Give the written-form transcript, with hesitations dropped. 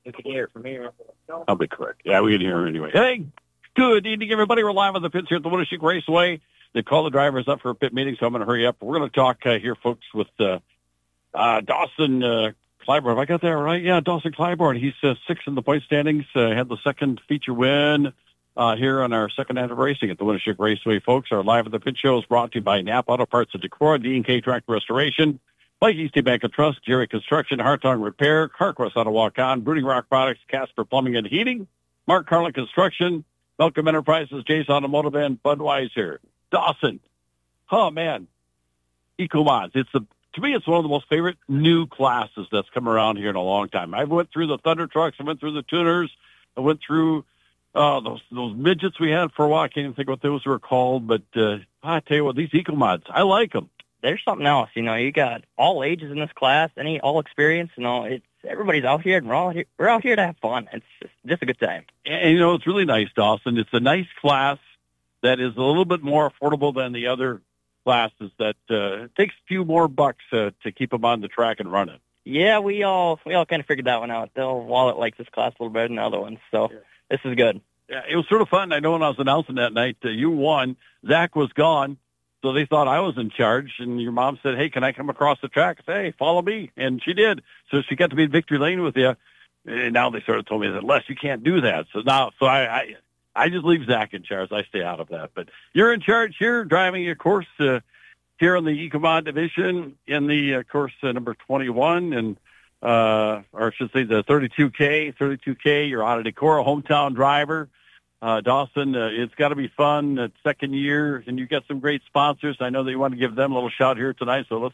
We can hear it from here. I'll be correct. Yeah, we can hear him anyway. Hey, good evening, everybody. We're live on the pits here at the Winneshiek Raceway. They call the drivers up for a pit meeting, so I'm going to hurry up. We're going to talk here, folks, with Dawson Clybourne. Have I got that right? Yeah, Dawson Clybourne. He's sixth in the point standings. Had the second feature win here on our second night of racing at the Winneshiek Raceway, folks. Our Live at the Pit show is brought to you by Napa Auto Parts of Decorah, D&K Tractor Restoration, Mike Easty Bank of Trust, Jerry Construction, Hartong Repair, CarQuest Auto Walk-On, Brooding Rock Products, Casper Plumbing and Heating, Mark Carlin Construction, Malcolm Enterprises, Jace Automotive, and Budweiser. Dawson. Oh, man. EcoMods. To me, it's one of the most favorite new classes that's come around here in a long time. I went through the Thunder Trucks. I went through the Tuners. I went through those midgets we had for a while. I can't even think what those were called. But I tell you what, these EcoMods, I like them. There's something else. You got all ages in this class, all experience. It's everybody's out here, and we're out here to have fun. It's just a good time. And, it's really nice, Dawson. It's a nice class that is a little bit more affordable than the other classes that takes a few more bucks to keep them on the track and running. Yeah, we all kind of figured that one out. Wallet likes this class a little better than the other ones, so This is good. Yeah, it was sort of fun. I know when I was announcing that night, you won. Zach was gone, so they thought I was in charge, and your mom said, hey, can I come across the track? I said, hey, follow me, and she did. So she got to be in victory lane with you, and now they sort of told me that, Les, you can't do that. So I just leave Zach in charge. I stay out of that. But you're in charge here, driving your course here in the EcoMod division in the course number 21, and or I should say the 32K. You're out of Decorah, hometown driver. Dawson, it's got to be fun. Second year, and you've got some great sponsors. I know that you want to give them a little shout here tonight, so